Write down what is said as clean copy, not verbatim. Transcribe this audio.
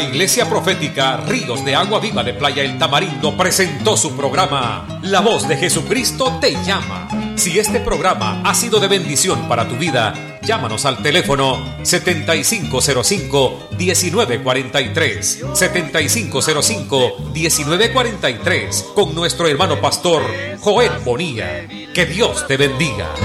Iglesia Profética Ríos de Agua Viva de Playa El Tamarindo presentó su programa La Voz de Jesucristo te llama. Si este programa ha sido de bendición para tu vida, llámanos al teléfono 7505-1943, 7505-1943, con nuestro hermano pastor Joel Bonilla. Que Dios te bendiga.